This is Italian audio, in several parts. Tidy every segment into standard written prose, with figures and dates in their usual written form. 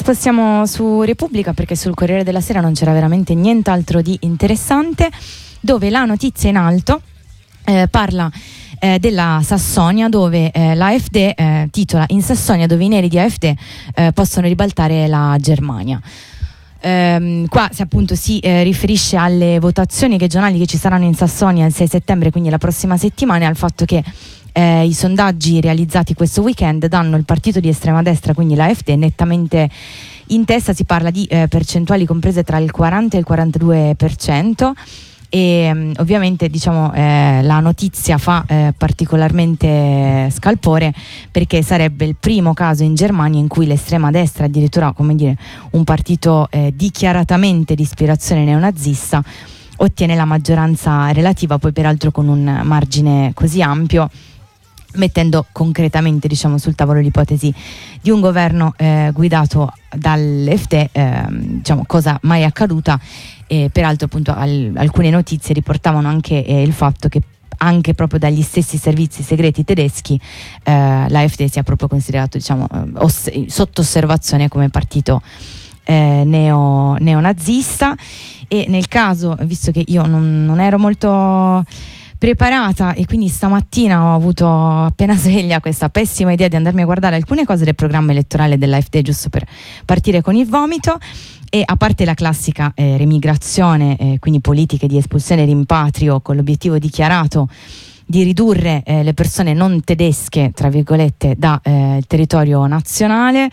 spostiamo su Repubblica, perché sul Corriere della Sera non c'era veramente nient'altro di interessante, dove la notizia in alto parla della Sassonia, dove l'AfD titola: in Sassonia dove i neri di AfD possono ribaltare la Germania. Qua si riferisce alle votazioni regionali che ci saranno in Sassonia il 6 settembre, quindi la prossima settimana, e al fatto che i sondaggi realizzati questo weekend danno il partito di estrema destra, quindi l'AfD, nettamente in testa. Si parla di percentuali comprese tra il 40 e il 42%. E ovviamente la notizia fa particolarmente scalpore, perché sarebbe il primo caso in Germania in cui l'estrema destra, addirittura un partito dichiaratamente di ispirazione neonazista, ottiene la maggioranza relativa, poi peraltro con un margine così ampio, mettendo concretamente sul tavolo l'ipotesi di un governo guidato dall'AfD, cosa mai accaduta. E peraltro alcune notizie riportavano anche il fatto che anche proprio dagli stessi servizi segreti tedeschi l'AfD sia proprio considerato sotto osservazione come partito neonazista. E nel caso, visto che io non ero molto preparata e quindi stamattina ho avuto appena sveglia questa pessima idea di andarmi a guardare alcune cose del programma elettorale dell'AfD, giusto per partire con il vomito. E a parte la classica remigrazione, quindi politiche di espulsione e rimpatrio con l'obiettivo dichiarato di ridurre le persone non tedesche, tra virgolette, da territorio nazionale,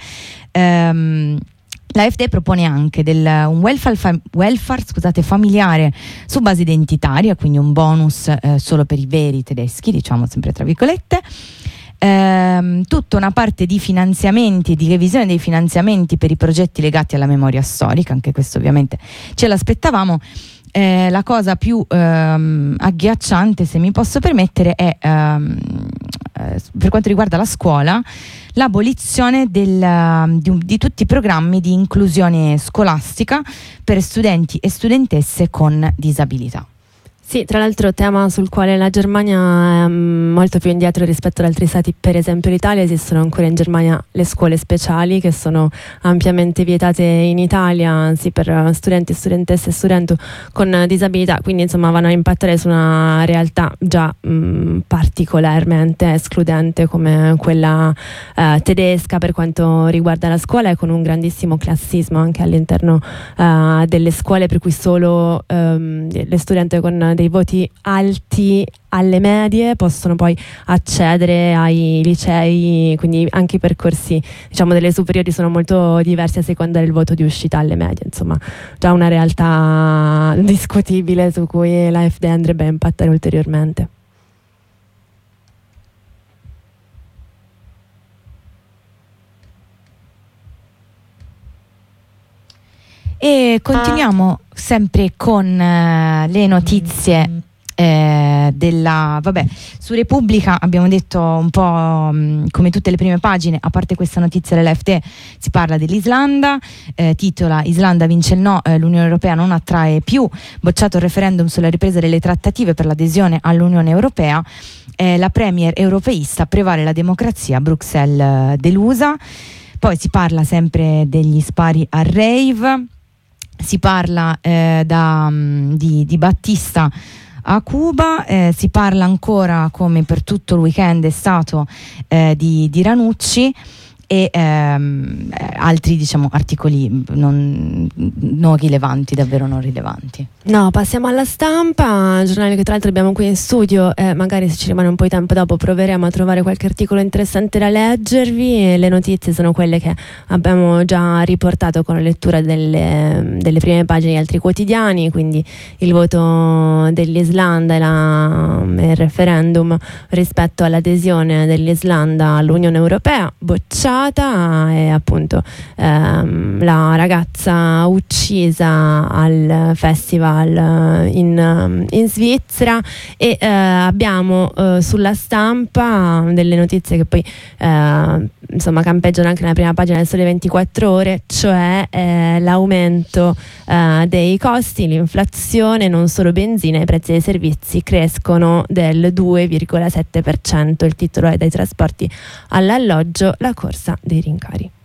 l'AfD propone anche un welfare familiare su base identitaria, quindi un bonus solo per i veri tedeschi, sempre tra virgolette. Tutta una parte di finanziamenti, di revisione dei finanziamenti per i progetti legati alla memoria storica, anche questo ovviamente ce l'aspettavamo. La cosa più agghiacciante, se mi posso permettere, è per quanto riguarda la scuola, l'abolizione di tutti i programmi di inclusione scolastica per studenti e studentesse con disabilità. Sì, tra l'altro tema sul quale la Germania è molto più indietro rispetto ad altri stati. Per esempio l'Italia, esistono ancora in Germania le scuole speciali, che sono ampiamente vietate in Italia, anzi per studenti, studentesse e studenti con disabilità, quindi vanno a impattare su una realtà già particolarmente escludente come quella tedesca per quanto riguarda la scuola, e con un grandissimo classismo anche all'interno delle scuole, per cui solo le studenti con dei voti alti alle medie possono poi accedere ai licei, quindi anche i percorsi delle superiori sono molto diversi a seconda del voto di uscita alle medie. Già una realtà discutibile su cui l'AfD andrebbe a impattare ulteriormente. E continuiamo sempre con le notizie su Repubblica. Abbiamo detto un po' come tutte le prime pagine, a parte questa notizia dell'AfD, si parla dell'Islanda, titola: Islanda vince il no, l'Unione Europea non attrae più, bocciato il referendum sulla ripresa delle trattative per l'adesione all'Unione Europea, la premier europeista, prevale la democrazia, Bruxelles delusa. Poi si parla sempre degli spari a rave, si parla di Battista a Cuba, si parla ancora, come per tutto il weekend è stato, di Ranucci e altri articoli non rilevanti, davvero non rilevanti. No, passiamo alla Stampa, giornale che tra l'altro abbiamo qui in studio, e magari se ci rimane un po' di tempo dopo proveremo a trovare qualche articolo interessante da leggervi. E le notizie sono quelle che abbiamo già riportato con la lettura delle prime pagine di altri quotidiani, quindi il voto dell'Islanda e il referendum rispetto all'adesione dell'Islanda all'Unione Europea, bocciata, e appunto la ragazza uccisa al festival in Svizzera. E abbiamo sulla Stampa delle notizie che poi campeggiano anche nella prima pagina del Sole 24 Ore, cioè l'aumento dei costi, l'inflazione, non solo benzina, i prezzi dei servizi crescono del 2,7%. Il titolo è: dai trasporti all'alloggio, la corsa dei rincari.